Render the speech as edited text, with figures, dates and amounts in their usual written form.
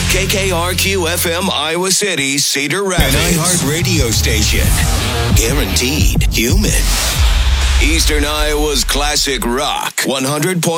KKRQ FM Iowa City, Cedar Rapids. An iHeart radio station. Guaranteed human. Eastern Iowa's classic rock. 100.